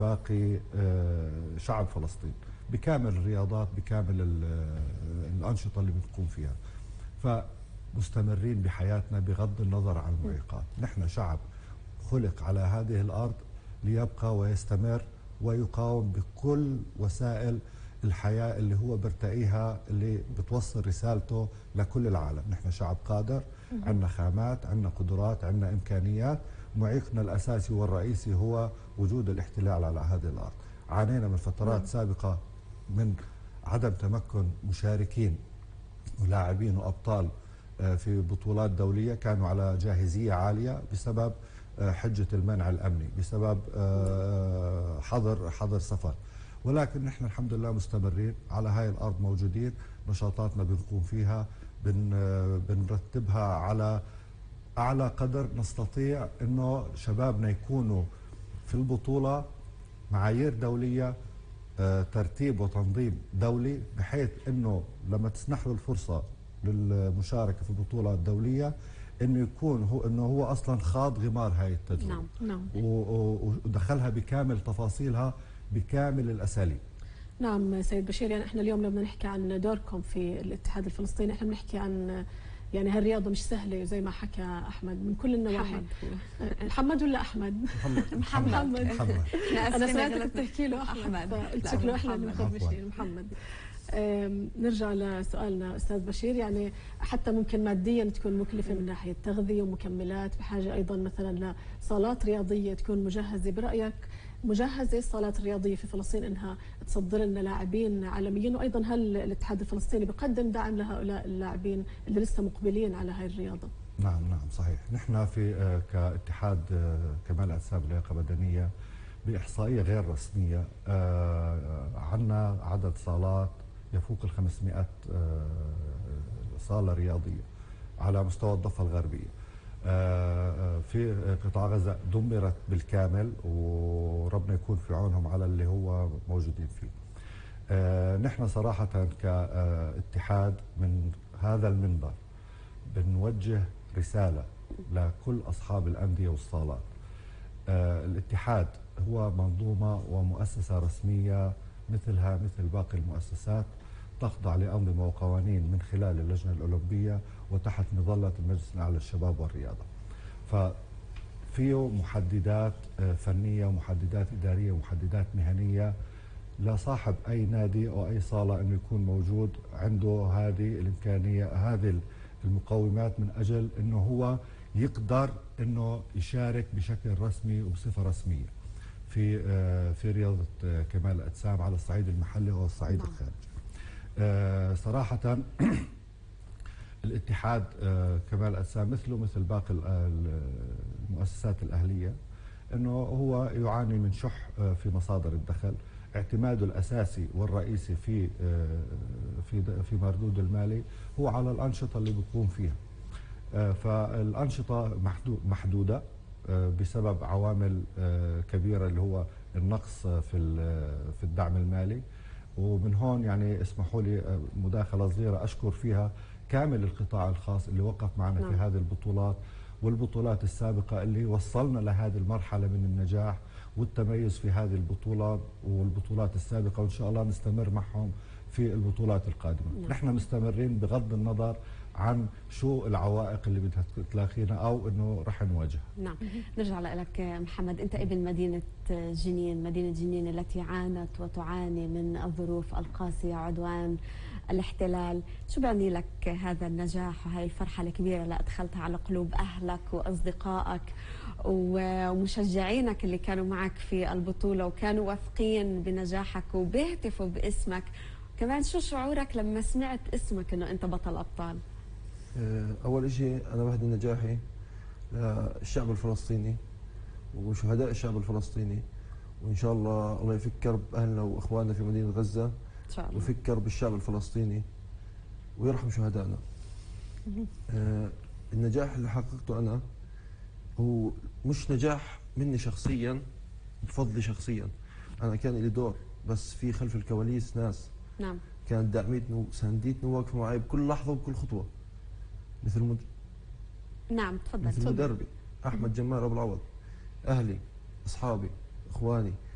باقي شعب فلسطين بكامل الرياضات، بكامل الأنشطة اللي بنقوم فيها. فمستمرين بحياتنا بغض النظر عن المعيقات. نحن شعب خلق على هذه الأرض ليبقى ويستمر ويقاوم بكل وسائل الحياة اللي هو برتقيها، اللي بتوصل رسالته لكل العالم. نحن شعب قادر، عندنا خامات، عندنا قدرات، عندنا إمكانيات. معيقنا الأساسي والرئيسي هو وجود الاحتلال على هذه الأرض. عانينا من فترات سابقة من عدم تمكن مشاركين ولاعبين وأبطال في بطولات دولية كانوا على جاهزية عالية بسبب حجة المنع الأمني، بسبب حظر سفر. ولكن نحن الحمد لله مستمرين على هاي الأرض، موجودين، نشاطاتنا بنقوم فيها، بنرتبها على أعلى قدر نستطيع إنه شبابنا يكونوا في البطولة معايير دولية، ترتيب وتنظيم دولي، بحيث إنه لما تسنح له الفرصة للمشاركة في البطولة الدولية إنه يكون هو أصلا خاض غمار هاي التجربة. نعم. ودخلها بكامل تفاصيلها، بكامل الأساليب. نعم سيد بشير، يعني احنا اليوم لما نحكي عن دوركم في الاتحاد الفلسطيني احنا بنحكي عن يعني هالرياضة مش سهلة زي ما حكى أحمد من كل النواحي. محمد ولا أحمد؟ محمد. أنا سمعتك بتحكي له أحمد فقلت شكله إحنا اللي مخربشين. محمد. نرجع لسؤالنا أستاذ بشير، يعني حتى ممكن ماديا تكون مكلفة من ناحية تغذية ومكملات، بحاجة أيضا مثلا لصالات رياضية تكون مجهزة. برأيك مجهزة الصالات الرياضية في فلسطين إنها تصدر لنا لاعبين عالميين؟ وأيضا هل الاتحاد الفلسطيني بقدم دعم لهؤلاء اللاعبين اللي لسه مقبلين على هاي الرياضة؟ نعم صحيح. نحن في كاتحاد كمال أجسام لياقة بدنية بإحصائية غير رسمية عندنا عدد صالات يفوق 500 صالة رياضية على مستوى الضفة الغربية. في قطاع غزة دمرت بالكامل، وربنا يكون في عونهم على اللي هو موجودين فيه. نحن صراحة كاتحاد من هذا المنبر بنوجه رسالة لكل أصحاب الأندية والصالات. الاتحاد هو منظومة ومؤسسة رسمية مثلها مثل باقي المؤسسات، تخضع لأنظمة وقوانين من خلال اللجنة الأولمبية وتحت مظلة المجلس الأعلى للشباب والرياضة. ففيه محددات فنية ومحددات إدارية ومحددات مهنية لصاحب أي نادي أو أي صالة أنه يكون موجود عنده هذه الإمكانية، هذه المقومات، من أجل أنه هو يقدر أنه يشارك بشكل رسمي وبصفة رسمية في رياضة كمال الأجسام على الصعيد المحلي أو الصعيد الخارجي. صراحة الاتحاد كمال الأجسام مثله مثل باقي المؤسسات الأهلية أنه هو يعاني من شح في مصادر الدخل. اعتماده الأساسي والرئيسي في مردود المالي هو على الأنشطة اللي بيقوم فيها. فالأنشطة محدودة بسبب عوامل كبيرة اللي هو النقص في الدعم المالي. ومن هون يعني اسمحوا لي مداخلة صغيرة أشكر فيها كامل القطاع الخاص اللي وقف معنا في هذه البطولات والبطولات السابقة اللي وصلنا لهذه المرحلة من النجاح والتميز في هذه البطولات والبطولات السابقة، وإن شاء الله نستمر معهم في البطولات القادمة. نحن مستمرين بغض النظر عن شو العوائق اللي بدها تلاقينا أو أنه رح نواجهها. نعم. نرجع لك محمد، أنت ابن مدينة جنين التي عانت وتعاني من الظروف القاسية، عدوان الاحتلال. شو بيعني لك هذا النجاح وهي الفرحة الكبيرة اللي أدخلتها على قلوب أهلك وأصدقائك ومشجعينك اللي كانوا معك في البطولة وكانوا واثقين بنجاحك وبيهتفوا باسمك؟ كمان شو شعورك لما سمعت اسمك أنه أنت بطل أبطال؟ أول شيء أنا بهدي نجاحي للشعب الفلسطيني وشهداء الشعب الفلسطيني، وإن شاء الله يفك كرب أهلنا وإخواننا في مدينة غزة إن شاء الله، ويفك كرب الشعب الفلسطيني ويرحم شهدائنا. النجاح اللي حققته أنا هو مش نجاح مني شخصيا بفضلي شخصيا، أنا كان لي دور، بس في خلف الكواليس ناس نعم كانت دعمتني وساندتني وواقفة معي بكل لحظة وبكل خطوة، نعم تفضل. مثل مدربي أحمد جمال أبو العوض، أهلي، أصحابي، إخواني،